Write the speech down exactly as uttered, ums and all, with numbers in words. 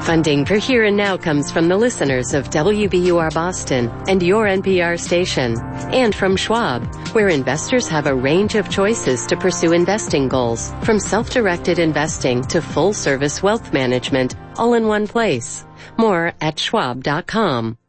Funding for Here and Now comes from the listeners of W B U R Boston and your N P R station, and from Schwab, where investors have a range of choices to pursue investing goals, from self-directed investing to full-service wealth management, all in one place. More at schwab dot com.